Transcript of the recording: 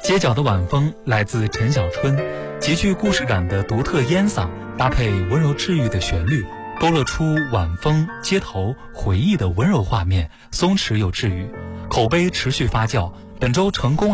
街角的晚风来自陈小春，极具故事感的独特烟嗓，搭配温柔治愈的旋律，勾勒出晚风、街头、回忆的温柔画面，松弛又治愈。口碑持续发酵，本周成功